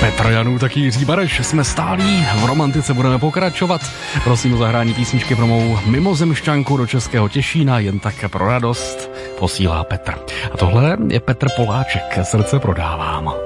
Petr Janů, taky Jiří Bareš, jsme stálí, v romantice budeme pokračovat. Prosím o zahrání písničky pro mou mimozemšťanku do Českého Těšína, jen tak pro radost, posílá Petr. A tohle je Petr Poláček, Srdce prodávám.